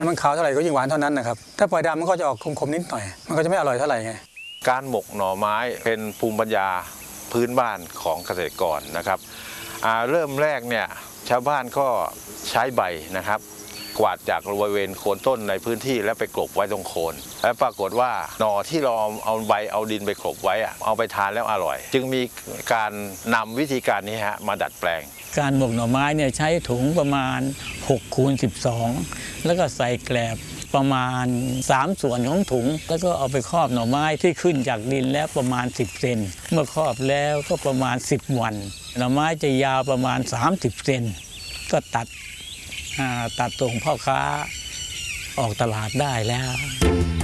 มันขาวเท่าไหร่ก็ยิ่งหวานเท่านั้นนะครับถ้าปล่อยดำมันก็จะออกขมๆนิดหน่อยมันก็จะไม่อร่อยเท่าไหร่ไงการหมกหน่อไม้เป็นภูมิปัญญาพื้นบ้านของเกษตรกรนะครับเริ่มแรกเนี่ยชาวบ้านก็ใช้ใบนะครับกวาดจากบริเวณโคนต้นในพื้นที่แล้วไปกลบไว้ตรงโคนและปรากฏว่าหน่อที่เราเอาใบเอาดินไปกลบไว้เอาไปทานแล้วอร่อยจึงมีการนำวิธีการนี้มาดัดแปลงการหมกหน่อไม้เนี่ยใช้ถุงประมาณ6 คูณ 12แล้วก็ใส่แกลบประมาณ3 ส่วนของถุงแล้วก็เอาไปครอบหน่อไม้ที่ขึ้นจากดินแล้วประมาณ10 เซนเมื่อครอบแล้วก็ประมาณ10 วันหน่อไม้จะยาวประมาณ30 เซนก็ตัดส่งพ่อค้าออกตลาดได้แล้ว